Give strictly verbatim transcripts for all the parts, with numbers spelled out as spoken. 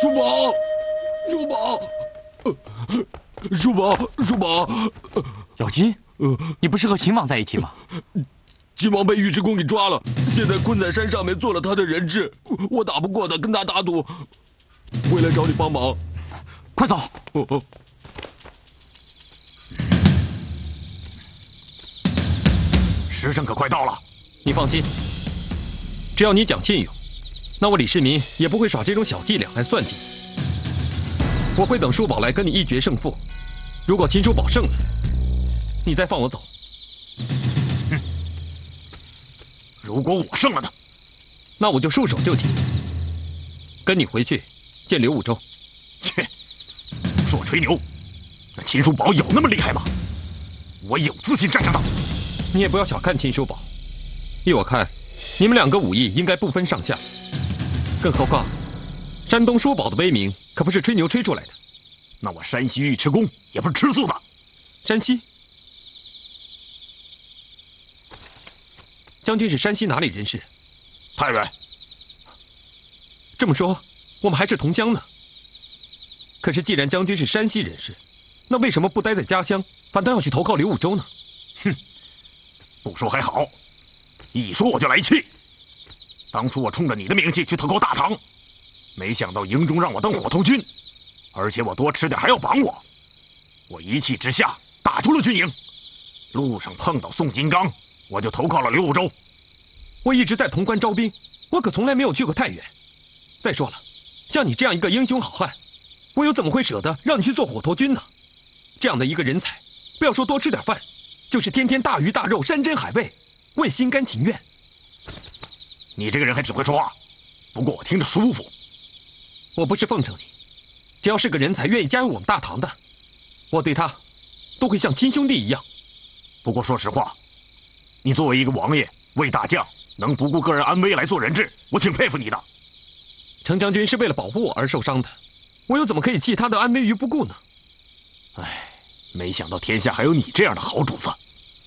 叔宝，叔宝，叔宝，叔宝， 小金，你不是和秦王在一起吗？ 秦王被尉迟恭给抓了，现在困在山上面，做了他的人质。我打不过他，跟他打赌，回来找你帮忙。 快走！ 哦哦。 时辰可快到了， 你放心，只要你讲信用，那我李世民也不会耍这种小伎俩来算计你。我会等叔宝来跟你一决胜负，如果秦叔宝胜了，你再放我走。 哼，如果我胜了呢？ 那我就束手就擒，跟你回去见刘武周。 切，说吹牛，那秦叔宝有那么厉害吗？我有自信战胜他。 你也不要小看秦叔宝，依我看，你们两个武艺应该不分上下。更何况，山东叔宝的威名可不是吹牛吹出来的。 那我山西尉迟恭也不是吃素的。 山西将军是山西哪里人士？ 太原。 这么说，我们还是同乡呢。可是既然将军是山西人士，那为什么不待在家乡，反倒要去投靠刘武周呢？ 哼！ 不说还好，一说我就来气。当初我冲着你的名气去投靠大唐，没想到营中让我当火头军，而且我多吃点还要绑我。我一气之下打出了军营，路上碰到宋金刚，我就投靠了刘武周。 我一直在潼关招兵，我可从来没有去过太原。再说了，像你这样一个英雄好汉，我又怎么会舍得让你去做火头军呢？这样的一个人才，不要说多吃点饭。 就是天天大鱼大肉、山珍海味，我也心甘情愿。 你这个人还挺会说话，不过我听着舒服。 我不是奉承你，只要是个人才愿意加入我们大唐的，我对他都会像亲兄弟一样。 不过说实话，你作为一个王爷、魏大将，能不顾个人安危来做人质，我挺佩服你的。 程将军是为了保护我而受伤的，我又怎么可以弃他的安危于不顾呢？ 唉。 没想到天下还有你这样的好主子。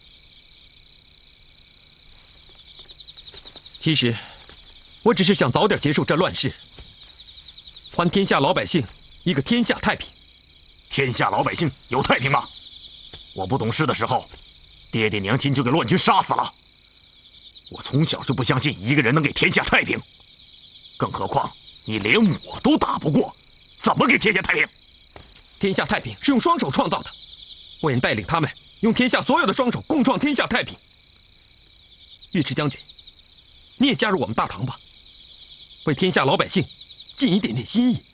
其实，我只是想早点结束这乱世，还天下老百姓一个天下太平。 天下老百姓有太平吗？我不懂事的时候，爹爹娘亲就给乱军杀死了。我从小就不相信一个人能给天下太平，更何况你连我都打不过，怎么给天下太平？ 天下太平是用双手创造的。 我愿带领他们用天下所有的双手共创天下太平。尉迟将军，你也加入我们大唐吧，为天下老百姓尽一点点心意。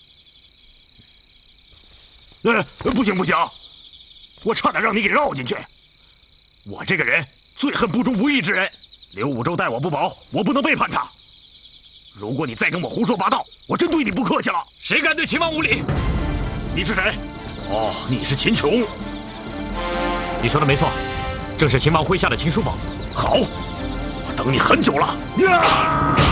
呃，不行不行，我差点让你给绕进去。我这个人最恨不忠不义之人。刘武周待我不薄，我不能背叛他。如果你再跟我胡说八道，我真对你不客气了。 谁敢对秦王无礼？ 你是谁？哦，你是秦琼。 你说的没错，正是秦王麾下的秦叔宝。 好，我等你很久了。呀